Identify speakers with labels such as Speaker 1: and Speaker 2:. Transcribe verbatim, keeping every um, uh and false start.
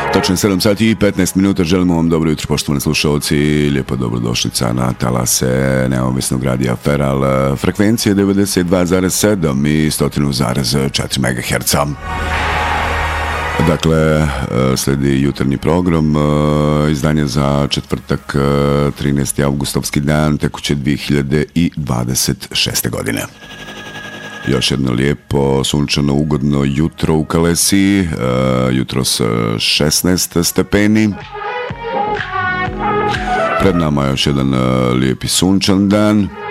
Speaker 1: Točno sedam sati i petnaest minuta, želimo vam dobro jutro, poštovani slušalci, lijepo dobrodošlica na talase neovisnog radija Feral, frekvencije devedeset dva zarez sedam i sto zarez četiri megaherca. Dakle, slijedi jutarnji program, izdanje za četvrtak, trinaesti avgustovski dan tekuće dvije hiljade dvadeset šeste. godine. Još jedno lijepo, sunčano, ugodno jutro u Kalesiji, jutro s šesnaest stepeni. Pred nama još jedan lijepi sunčan dan.